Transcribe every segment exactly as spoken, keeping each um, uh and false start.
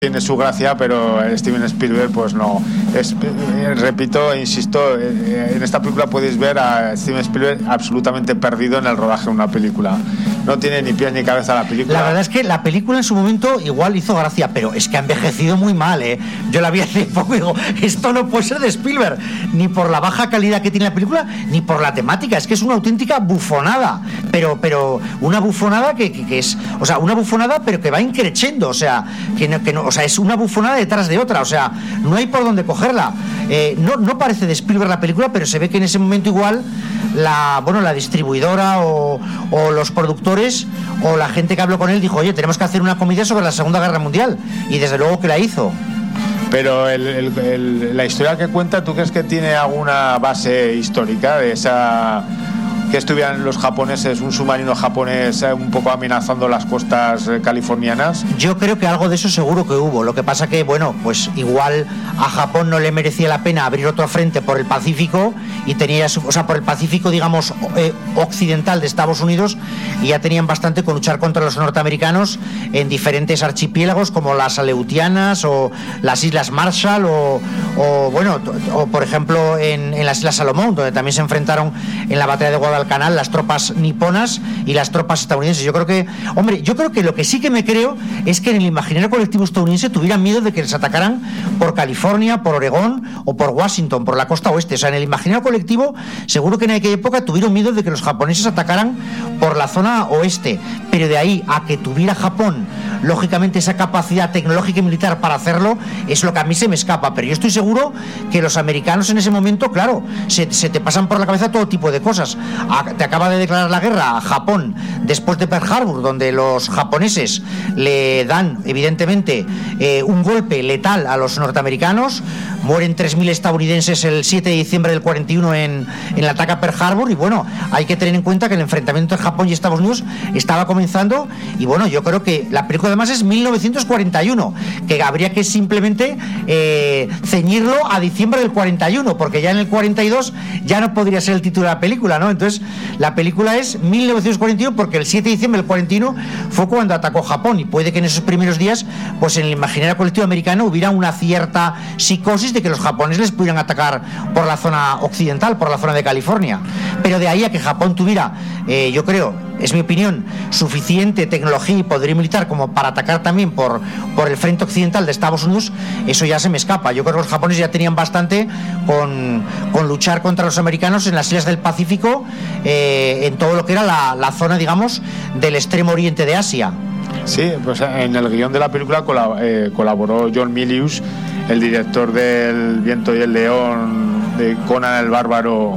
tiene su gracia, pero Steven Spielberg pues no. Es, eh, repito e insisto, eh, en esta película podéis ver a Steven Spielberg absolutamente perdido en el rodaje de una película. No tiene ni pies ni cabeza la película. La verdad es que la película en su momento igual hizo gracia, pero es que ha envejecido muy mal, ¿eh? Yo la vi hace poco y digo, esto no puede ser de Spielberg, ni por la baja calidad que tiene la película, ni por la temática. Es que es una auténtica bufonada, pero pero una bufonada que, que, que es, o sea, una bufonada pero que va increciendo, o sea, que no, que no, o sea, es una bufonada detrás de otra, o sea, no hay por dónde cogerla. Eh, no, no parece de Spielberg la película, pero se ve que en ese momento igual la, bueno, la distribuidora o, o los productores o la gente que habló con él dijo, oye, tenemos que hacer una comedia sobre la Segunda Guerra Mundial, y desde luego que la hizo. Pero el, el, el, la historia que cuenta, ¿tú crees que tiene alguna base histórica de esa... que estuvieran los japoneses, un submarino japonés eh, un poco amenazando las costas eh, californianas? Yo creo que algo de eso seguro que hubo. Lo que pasa que, bueno, pues igual a Japón no le merecía la pena abrir otro frente por el Pacífico y tenía, su, o sea, por el Pacífico, digamos, eh, occidental de Estados Unidos, y ya tenían bastante con luchar contra los norteamericanos en diferentes archipiélagos como las Aleutianas o las Islas Marshall o, o bueno, o por ejemplo en, en las Islas Salomón, donde también se enfrentaron en la batalla de Guadalcanal Canal las tropas niponas y las tropas estadounidenses. Yo creo que, hombre, yo creo que lo que sí que me creo es que en el imaginario colectivo estadounidense tuvieran miedo de que les atacaran por California, por Oregón o por Washington, por la costa oeste. O sea, en el imaginario colectivo seguro que en aquella época tuvieron miedo de que los japoneses atacaran por la zona oeste, pero de ahí a que tuviera Japón lógicamente esa capacidad tecnológica y militar para hacerlo, es lo que a mí se me escapa. Pero yo estoy seguro que los americanos en ese momento, claro, se, se te pasan por la cabeza todo tipo de cosas. Te acaba de declarar la guerra a Japón después de Pearl Harbor, donde los japoneses le dan evidentemente eh, un golpe letal a los norteamericanos. Mueren tres mil estadounidenses el siete de diciembre del cuarenta y uno en, en el ataque a Pearl Harbor, y bueno, hay que tener en cuenta que el enfrentamiento entre Japón y Estados Unidos estaba comenzando, y bueno, yo creo que la película además es mil novecientos cuarenta y uno, que habría que simplemente eh, ceñirlo a diciembre del cuarenta y uno, porque ya en el cuarenta y dos ya no podría ser el título de la película, ¿no? Entonces la película es mil novecientos cuarenta y uno porque el siete de diciembre del cuarenta y uno fue cuando atacó Japón, y puede que en esos primeros días pues en el imaginario colectivo americano hubiera una cierta psicosis de que los japoneses les pudieran atacar por la zona occidental, por la zona de California. Pero de ahí a que Japón tuviera, eh, yo creo, es mi opinión, suficiente tecnología y poderío militar como para atacar también por, por el frente occidental de Estados Unidos, eso ya se me escapa. Yo creo que los japoneses ya tenían bastante con, con luchar contra los americanos en las islas del Pacífico, eh, en todo lo que era la, la zona, digamos, del extremo oriente de Asia. Sí, pues en el guión de la película colab- eh, colaboró John Milius, el director del Viento y el León, de Conan el Bárbaro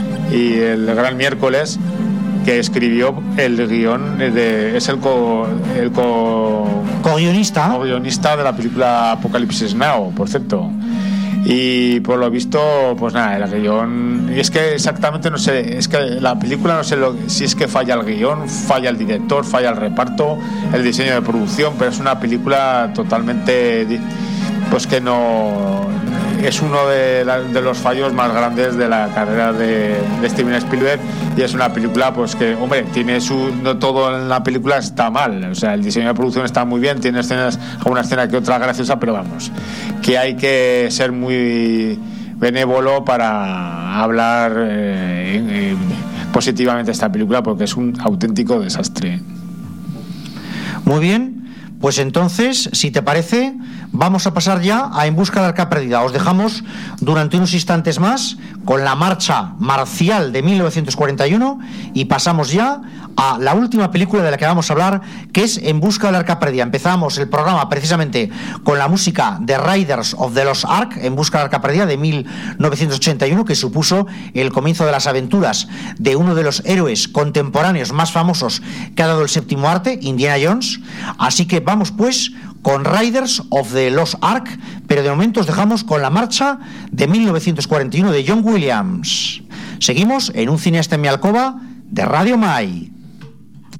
y el Gran Miércoles, que escribió el guión de, es el co el co co-guionista co-guionista de la película Apocalipsis Now, por cierto. Y por lo visto, pues nada, el guión, y es que exactamente no sé, es que la película no sé lo, si es que falla el guión, falla el director, falla el reparto, el diseño de producción, pero es una película totalmente, pues que no, es uno de, la, de los fallos más grandes de la carrera de, de Steven Spielberg, y es una película pues que, hombre, tiene su, no todo en la película está mal, o sea, el diseño de producción está muy bien, tiene escenas, alguna escena que otra graciosa, pero vamos, que hay que ser muy benévolo para hablar eh, eh, positivamente de esta película, porque es un auténtico desastre. Muy bien. Pues entonces, si te parece, vamos a pasar ya a En busca de la arca perdida. Os dejamos durante unos instantes más con la marcha marcial de mil novecientos cuarenta y uno y pasamos ya a la última película de la que vamos a hablar, que es En busca de la arca perdida. Empezamos el programa precisamente con la música de Raiders of the Lost Ark, En busca de la arca perdida, de mil novecientos ochenta y uno, que supuso el comienzo de las aventuras de uno de los héroes contemporáneos más famosos que ha dado el séptimo arte, Indiana Jones. Así que vamos pues con Raiders of the Lost Ark, pero de momento os dejamos con la marcha de mil novecientos cuarenta y uno de John Williams. Seguimos en Un cineasta en mi alcoba de Radio Mai.